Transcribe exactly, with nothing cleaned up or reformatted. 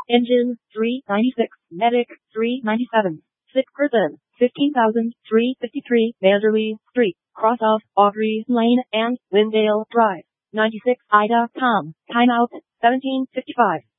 Engine, three ninety-six. Medic, three ninety-seven. Sick person, fifteen thousand three hundred fifty-three. Vanderlee Street, cross off Aubrey Lane and Windale Drive. ninety-six Ida, Tom. Timeout, seventeen fifty-five.